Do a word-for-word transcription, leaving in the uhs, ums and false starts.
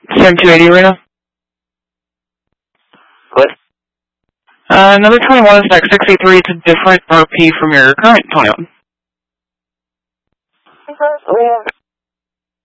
seventy-two eighty Arena. What? Uh, another twenty-one is next sixty-three. It's a different R P from your current twenty-one. Okay, we have